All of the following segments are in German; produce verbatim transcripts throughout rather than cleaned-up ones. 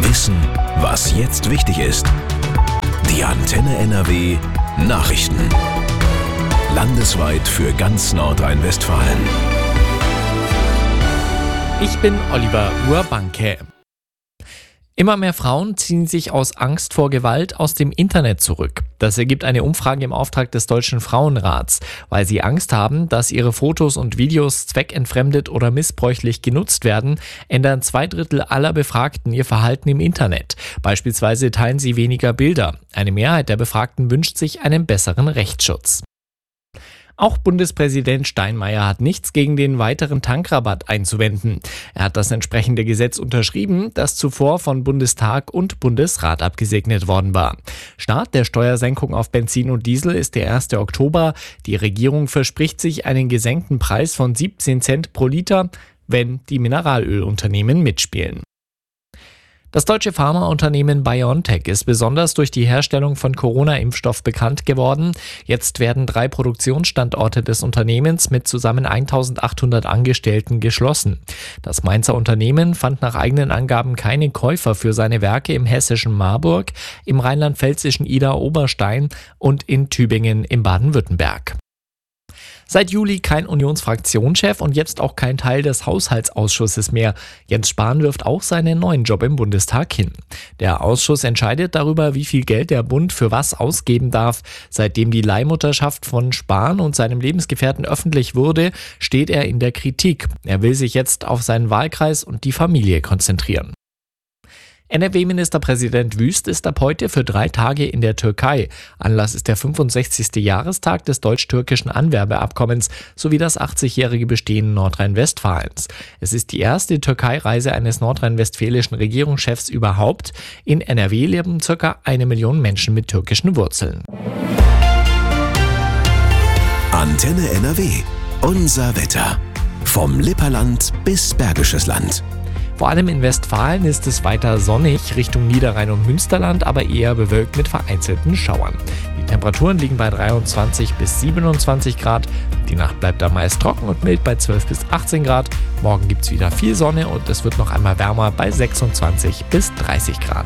Wissen, was jetzt wichtig ist. Die Antenne N R W Nachrichten. Landesweit für ganz Nordrhein-Westfalen. Ich bin Oliver Urbanke. Immer mehr Frauen ziehen sich aus Angst vor Gewalt aus dem Internet zurück. Das ergibt eine Umfrage im Auftrag des Deutschen Frauenrats, weil sie Angst haben, dass ihre Fotos und Videos zweckentfremdet oder missbräuchlich genutzt werden, ändern zwei Drittel aller Befragten ihr Verhalten im Internet. Beispielsweise teilen sie weniger Bilder. Eine Mehrheit der Befragten wünscht sich einen besseren Rechtsschutz. Auch Bundespräsident Steinmeier hat nichts gegen den weiteren Tankrabatt einzuwenden. Er hat das entsprechende Gesetz unterschrieben, das zuvor von Bundestag und Bundesrat abgesegnet worden war. Start der Steuersenkung auf Benzin und Diesel ist der erste Oktober. Die Regierung verspricht sich einen gesenkten Preis von siebzehn Cent pro Liter, wenn die Mineralölunternehmen mitspielen. Das deutsche Pharmaunternehmen BioNTech ist besonders durch die Herstellung von Corona-Impfstoff bekannt geworden. Jetzt werden drei Produktionsstandorte des Unternehmens mit zusammen eintausendachthundert Angestellten geschlossen. Das Mainzer Unternehmen fand nach eigenen Angaben keine Käufer für seine Werke im hessischen Marburg, im rheinland-pfälzischen Idar-Oberstein und in Tübingen im Baden-Württemberg. Seit Juli kein Unionsfraktionschef und jetzt auch kein Teil des Haushaltsausschusses mehr. Jens Spahn wirft auch seinen neuen Job im Bundestag hin. Der Ausschuss entscheidet darüber, wie viel Geld der Bund für was ausgeben darf. Seitdem die Leihmutterschaft von Spahn und seinem Lebensgefährten öffentlich wurde, steht er in der Kritik. Er will sich jetzt auf seinen Wahlkreis und die Familie konzentrieren. N R W-Ministerpräsident Wüst ist ab heute für drei Tage in der Türkei. Anlass ist der fünfundsechzigste Jahrestag des deutsch-türkischen Anwerbeabkommens sowie das achtzigjährige Bestehen Nordrhein-Westfalens. Es ist die erste Türkei-Reise eines nordrhein-westfälischen Regierungschefs überhaupt. In N R W leben ca. eine Million Menschen mit türkischen Wurzeln. Antenne N R W. Unser Wetter. Vom Lipperland bis Bergisches Land. Vor allem in Westfalen ist es weiter sonnig, Richtung Niederrhein und Münsterland, aber eher bewölkt mit vereinzelten Schauern. Die Temperaturen liegen bei dreiundzwanzig bis siebenundzwanzig Grad. Die Nacht bleibt dann meist trocken und mild bei zwölf bis achtzehn Grad. Morgen gibt es wieder viel Sonne und es wird noch einmal wärmer bei sechsundzwanzig bis dreißig Grad.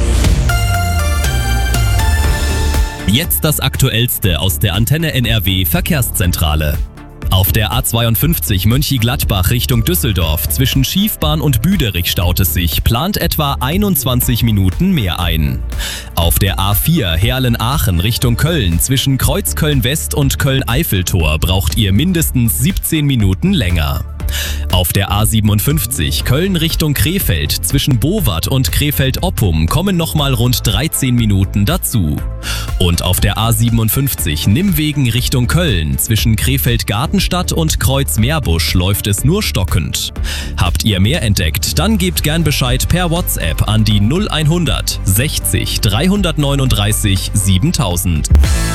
Jetzt das Aktuellste aus der Antenne N R W Verkehrszentrale. Auf der A zweiundfünfzig Mönchengladbach Richtung Düsseldorf zwischen Schiefbahn und Büderich staut es sich, plant etwa einundzwanzig Minuten mehr ein. Auf der A vier Heerlen-Aachen Richtung Köln zwischen Kreuzköln-West und Köln-Eiffeltor braucht ihr mindestens siebzehn Minuten länger. Auf der A siebenundfünfzig Köln Richtung Krefeld zwischen Bowat und Krefeld-Oppum kommen nochmal rund dreizehn Minuten dazu. Und auf der A siebenundfünfzig Nimwegen Richtung Köln zwischen Krefeld-Gartenstadt und Kreuz-Meerbusch läuft es nur stockend. Habt ihr mehr entdeckt, dann gebt gern Bescheid per WhatsApp an die null hundert sechzig dreihundertneununddreißig siebentausend.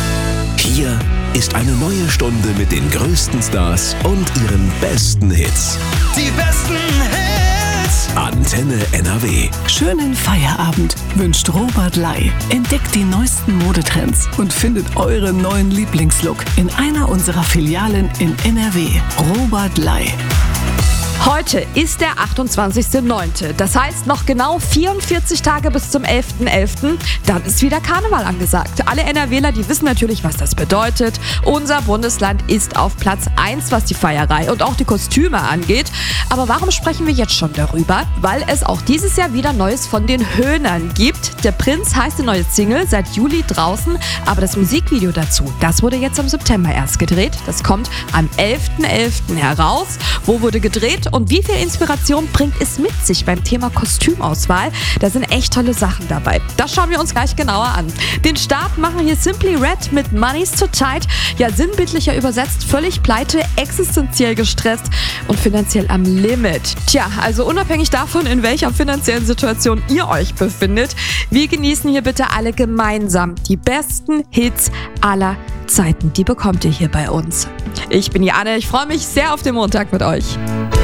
Hier ist eine neue Stunde mit den größten Stars und ihren besten Hits. Die besten Hits! Antenne N R W. Schönen Feierabend wünscht Robert Lai. Entdeckt die neuesten Modetrends und findet euren neuen Lieblingslook in einer unserer Filialen in N R W. Robert Lai. Heute ist der achtundzwanzigster neunter Das heißt noch genau vierundvierzig Tage bis zum elften elften Dann ist wieder Karneval angesagt. Alle NRWler, die wissen natürlich, was das bedeutet. Unser Bundesland ist auf Platz eins, was die Feierei und auch die Kostüme angeht. Aber warum sprechen wir jetzt schon darüber? Weil es auch dieses Jahr wieder Neues von den Höhnern gibt. Der Prinz heißt die neue Single, seit Juli draußen. Aber das Musikvideo dazu, das wurde jetzt im September erst gedreht. Das kommt am elften elften heraus. Wo wurde gedreht? Und wie viel Inspiration bringt es mit sich beim Thema Kostümauswahl? Da sind echt tolle Sachen dabei. Das schauen wir uns gleich genauer an. Den Start machen hier Simply Red mit Money's Too Tight. Ja, sinnbildlicher übersetzt, völlig pleite, existenziell gestresst und finanziell am Limit. Tja, also unabhängig davon, in welcher finanziellen Situation ihr euch befindet, wir genießen hier bitte alle gemeinsam die besten Hits aller Zeiten. Die bekommt ihr hier bei uns. Ich bin die Anne, ich freue mich sehr auf den Montag mit euch.